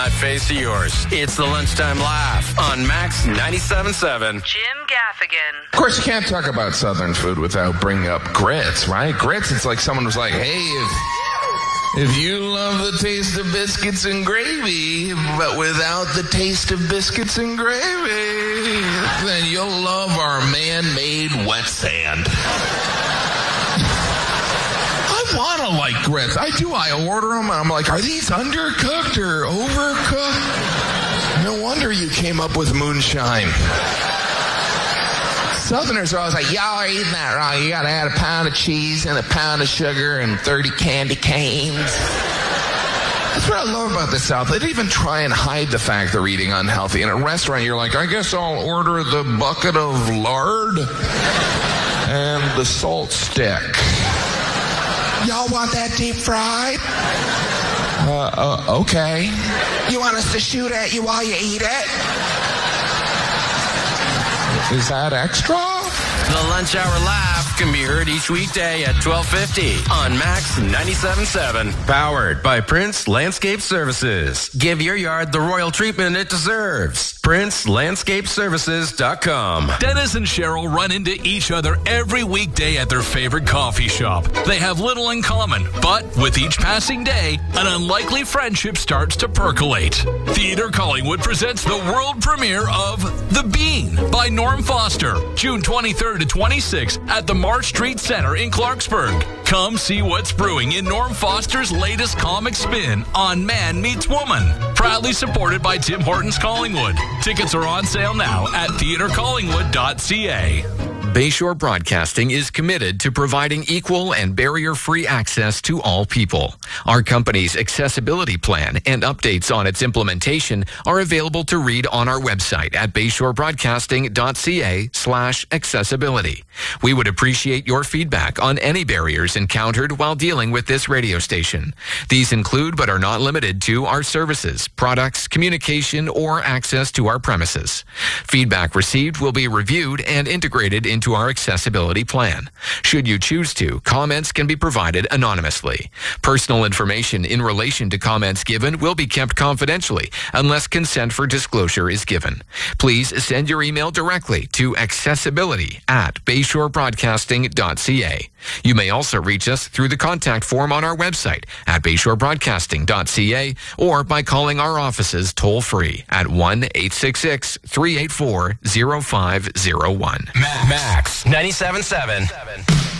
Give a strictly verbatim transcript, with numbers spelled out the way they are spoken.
That face of yours. It's the Lunchtime Laugh on Max ninety-seven point seven. Jim Gaffigan. Of course, you can't talk about Southern food without bringing up grits, right? Grits, it's like someone was like, hey, if, if you love the taste of biscuits and gravy, but without the taste of biscuits and gravy, then you'll love our man-made wet sand. I want to like grits. I do. I order them, and I'm like, are these undercooked or overcooked? No wonder you came up with moonshine. Southerners are always like, y'all are eating that wrong. You got to add a pound of cheese and a pound of sugar and thirty candy canes. That's what I love about the South. They don't even try and hide the fact they're eating unhealthy. In a restaurant, you're like, I guess I'll order the bucket of lard and the salt stick. Y'all want that deep fried? Uh, uh, okay. You want us to shoot at you while you eat it? Is that extra? The Lunch Hour Laugh can be heard each weekday at twelve fifty on Max ninety-seven point seven. Powered by Prince Landscape Services. Give your yard the royal treatment it deserves. Prince Landscape Services dot com. Dennis and Cheryl run into each other every weekday at their favorite coffee shop. They have little in common, but with each passing day, an unlikely friendship starts to percolate. Theater Collingwood presents the world premiere of The Bean by Norm Foster, June twenty-third to twenty-sixth at the Marsh Street Center in Clarksburg. Come see what's brewing in Norm Foster's latest comic spin on Man Meets Woman. Proudly supported by Tim Hortons Collingwood. Tickets are on sale now at theater collingwood dot c a. Bayshore Broadcasting is committed to providing equal and barrier-free access to all people. Our company's accessibility plan and updates on its implementation are available to read on our website at bayshore broadcasting dot c a slash accessibility. We would appreciate your feedback on any barriers encountered while dealing with this radio station. These include but are not limited to our services, products, communication, or access to our premises. Feedback received will be reviewed and integrated into to our accessibility plan. Should you choose to, comments can be provided anonymously. Personal information in relation to comments given will be kept confidentially unless consent for disclosure is given. Please send your email directly to accessibility at bayshore broadcasting dot c a. You may also reach us through the contact form on our website at bayshore broadcasting dot c a or by calling our offices toll-free at one eight six six, three eight four, zero five zero one. Max ninety-seven point seven.